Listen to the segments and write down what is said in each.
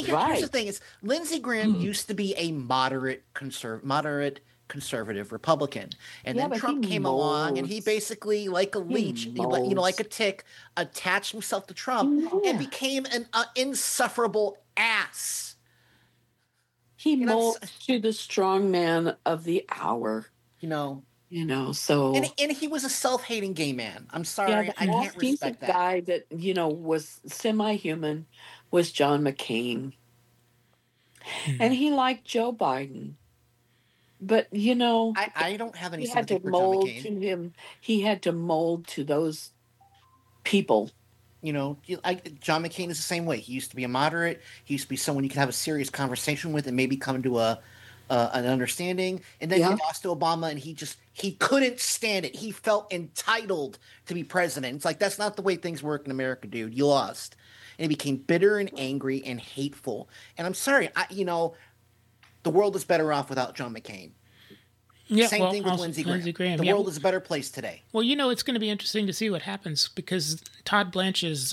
Here's the Right. thing: is Lindsey Graham used to be a moderate conservative Republican, and Yeah, then but he Trump came along, and he molds. basically, like a He leech, like molds. a tick, attached himself to Trump and Yeah. became an insufferable ass. He You know, molds to the strong man of the hour, you know, so and he was a self-hating gay man. I'm yeah, sorry, the I can't last decent respect that. guy that, was semi-human was John McCain. And he liked Joe Biden. But, I don't have any he had sympathy to for John mold McCain. to him. He had to mold to those people. John McCain is the same way. He used to be a moderate. He used to be someone you could have a serious conversation with and maybe come to an understanding. And then he Yeah. lost to Obama, and he couldn't stand it. He felt entitled to be president. It's like that's not the way things work in America, dude. You lost, and he became bitter and angry and hateful. And I'm sorry, the world is better off without John McCain. Yeah, Same well, thing with also Lindsey Lindsey Graham. Graham. The Yeah, world is a better place today. well, it's going to be interesting to see what happens because Todd Blanche's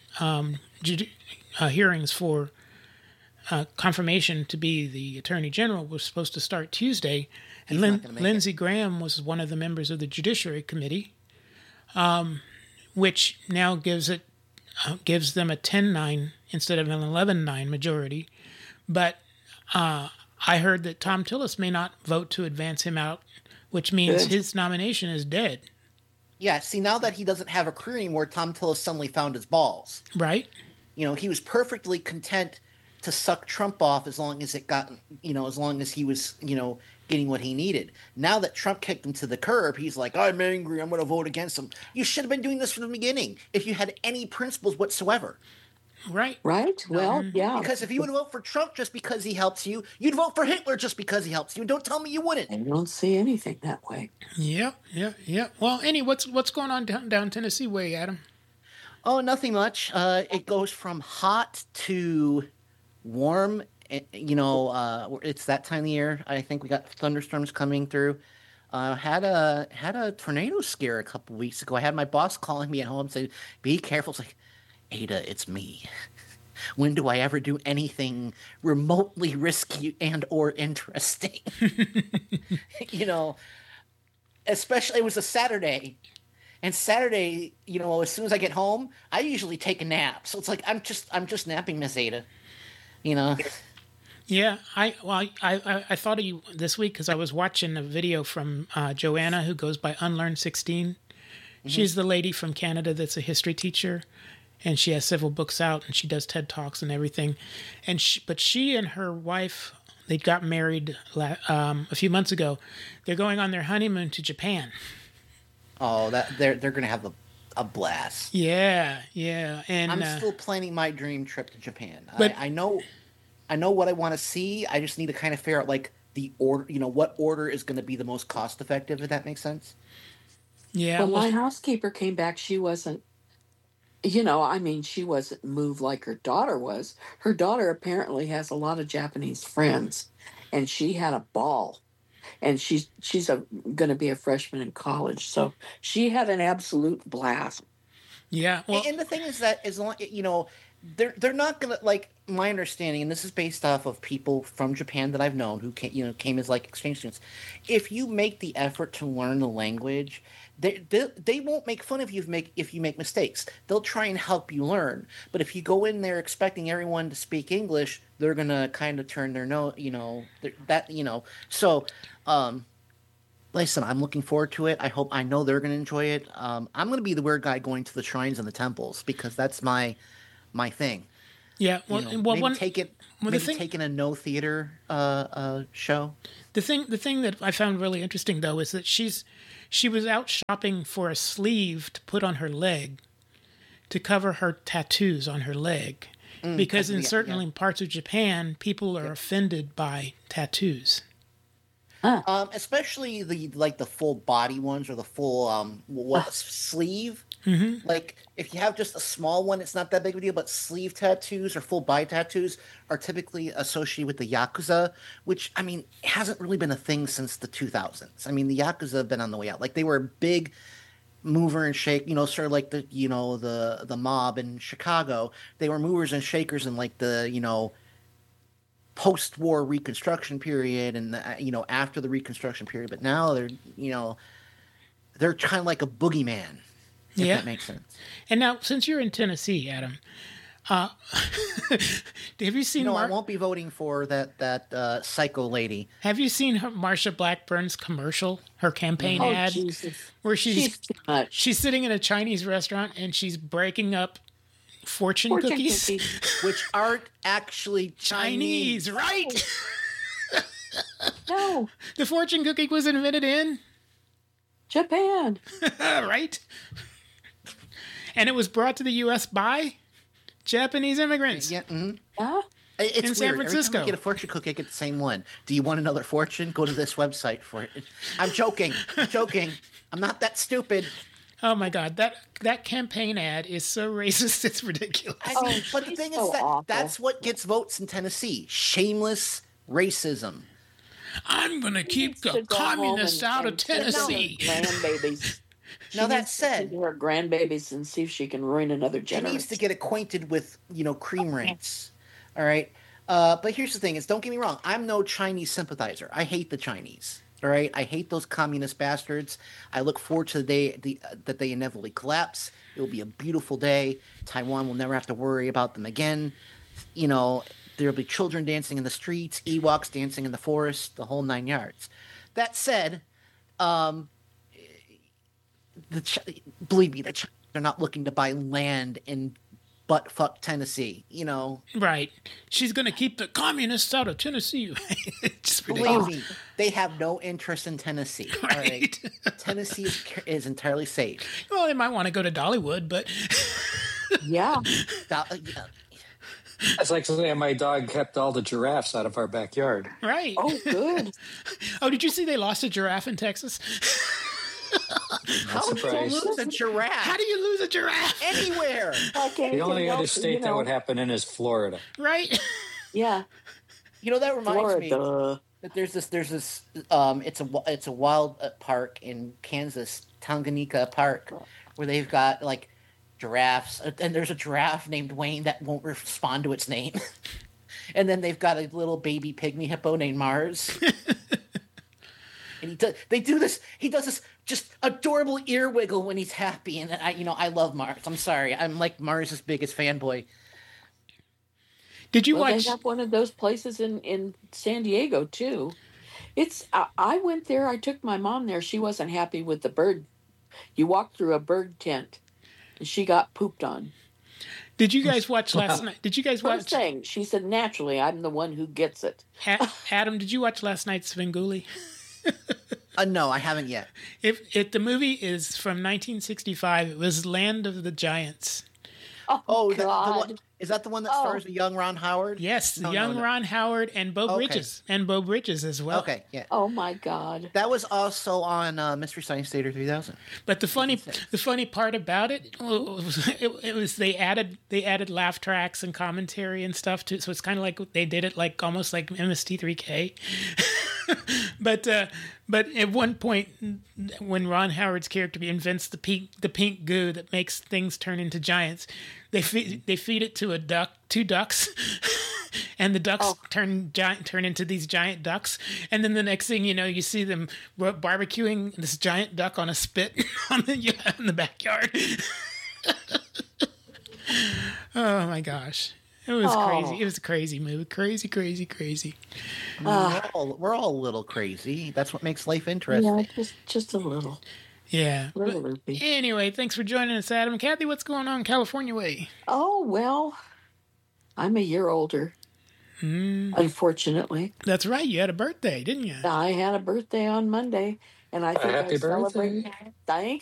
hearings for confirmation to be the Attorney General was supposed to start Tuesday, and He's not gonna make it. Lindsey Graham was one of the members of the Judiciary Committee, which now gives them a 10-9 instead of an 11-9 majority. But I heard that Tom Tillis may not vote to advance him out, which means Good. his nomination is dead. Yeah, see, now that he doesn't have a career anymore, Tom Tillis suddenly found his balls. Right? He was perfectly content to suck Trump off as long as as long as he was, getting what he needed. Now that Trump kicked him to the curb, he's like, I'm angry, I'm going to vote against him. You should have been doing this from the beginning if you had any principles whatsoever. Right. Right? Well, yeah. Because if you would vote for Trump just because he helps you, you'd vote for Hitler just because he helps you. Don't tell me you wouldn't. I don't see anything that way. Yeah. Well, what's going on down Tennessee way, Adam? Oh, nothing much. It goes from hot to warm. It's that time of the year. I think we got thunderstorms coming through. Had a tornado scare a couple weeks ago. I had my boss calling me at home saying, "Be careful." It's like, Ada, it's me. When do I ever do anything remotely risky and or interesting? Especially it was a Saturday. And Saturday, as soon as I get home, I usually take a nap. So it's like I'm just napping, Miss Ada. Yeah, I thought of you this week because I was watching a video from Joanna, who goes by Unlearn 16. Mm-hmm. She's the lady from Canada that's a history teacher, and she has several books out, and she does TED Talks and everything. But she and her wife, they got married a few months ago. They're going on their honeymoon to Japan. Oh, that they're gonna have a blast. Yeah, and I'm still planning my dream trip to Japan. But I know what I want to see. I just need to kind of figure out like the order. What order is going to be the most cost effective. If that makes sense. Yeah. Well, my housekeeper came back. She wasn't. She wasn't moved like her daughter was. Her daughter apparently has a lot of Japanese friends, and she had a ball. And she's going to be a freshman in college, so she had an absolute blast. Yeah, well, and the thing is that as long they're not gonna, like, my understanding, and this is based off of people from Japan that I've known who came as like exchange students. If you make the effort to learn the language, they won't make fun of you if you make mistakes. They'll try and help you learn. But if you go in there expecting everyone to speak English, they're gonna kind of turn their nose. So. Listen, I'm looking forward to it. I know they're going to enjoy it. I'm going to be the weird guy going to the shrines and the temples because that's my thing. Yeah, maybe taking a no theater show. The thing that I found really interesting though is that she was out shopping for a sleeve to put on her leg to cover her tattoos on her leg because in certain parts of Japan, people are offended by tattoos. Especially the full body ones or the full sleeve. Mm-hmm. Like if you have just a small one, it's not that big of a deal. But sleeve tattoos or full body tattoos are typically associated with the Yakuza, which hasn't really been a thing since the 2000s. The Yakuza have been on the way out. Like they were a big mover and shake, sort of like the mob in Chicago. They were movers and shakers in like the post-war Reconstruction period and after the Reconstruction period, but now they're kind of like a boogeyman. If that makes sense. And now, since you're in Tennessee, Adam, have you seen? I won't be voting for that psycho lady. Have you seen Marsha Blackburn's commercial, her campaign ad, Jesus. where She's too much. she's sitting in a Chinese restaurant and she's breaking up fortune cookies, which aren't actually Chinese, right? No, The fortune cookie was invented in Japan. right, and it was brought to the U.S. by Japanese immigrants. Yeah. Mm-hmm. Yeah. It's In weird. San Every Francisco. time I get a fortune cookie, I get the same one. Do you want another fortune? Go to this website for it. I'm joking. I'm not that stupid. Oh my God, that campaign ad is so racist, it's ridiculous. I mean, but the she's thing so is that awful. that's what gets votes in Tennessee. Shameless racism. I'm gonna keep To the go home communists and- out of and sit down with Tennessee. Grandbabies. She Now, that needs to said- see her grandbabies and see if she can ruin another She generation. needs to get acquainted with, cream rates. All right. But here's the thing: is don't get me wrong. I'm no Chinese sympathizer. I hate the Chinese. All right. I hate those communist bastards. I look forward to the day that they inevitably collapse. It will be a beautiful day. Taiwan will never have to worry about them again. There'll be children dancing in the streets, Ewoks dancing in the forest, the whole 9 yards. That said, believe me, the Chinese are not looking to buy land in buttfuck Tennessee. Right. She's gonna keep the communists out of Tennessee. It's Believe ridiculous. me, they have no interest in Tennessee. All right. Right. Tennessee is entirely safe. Well, they might want to go to Dollywood, but Yeah. It's like saying my dog kept all the giraffes out of our backyard. right. Oh, good. Oh, did you see they lost a giraffe in Texas? How do you surprised. lose a giraffe How do you lose a giraffe? anywhere? Like The only anything other else, state that would happen in is Florida. Right. Yeah. That reminds me Florida. that there's this it's a wild park in Kansas, Tanganyika Park, where they've got like giraffes, and there's a giraffe named Wayne that won't respond to its name. And then they've got a little baby pygmy hippo named Mars. And he does this just adorable ear wiggle when he's happy, and I love Mars. I'm sorry, I'm like Mars's biggest fanboy. Did you Well, watch? they have one of those places in San Diego too. I went there. I took my mom there. She wasn't happy with the bird. You walk through a bird tent, and she got pooped on. Did you guys watch last night? Did you guys What I'm watch? saying, she said, naturally, I'm the one who gets it. Adam, did you watch last night's Svengoolie? No, I haven't yet. If the movie is from 1965, it was Land of the Giants. Oh, God. Is that the one that Oh. stars the young Ron Howard? Yes, No, young no. Ron Howard and Bo Okay. Bridges as well. Okay, yeah. Oh, my God. That was also on Mystery Science Theater 3000. But the funny part about it was they added laugh tracks and commentary and stuff too. So it's kind of like they did it like almost like MST3K. But at one point, when Ron Howard's character invents the pink goo that makes things turn into giants, they feed it to two ducks, and the ducks turn into these giant ducks. And then the next thing you know, you see them barbecuing this giant duck on a spit in the backyard. Oh my gosh. It was crazy. It was a crazy movie. Crazy, crazy, crazy. We're all a little crazy. That's what makes life interesting. Yeah, just a little. Yeah. Little But loopy. anyway, thanks for joining us, Adam. Kathy, what's going on California way? Oh, well, I'm a year older, unfortunately. That's right. You had a birthday, didn't you? I had a birthday on Monday, and I think happy I celebrate. birthday. Thank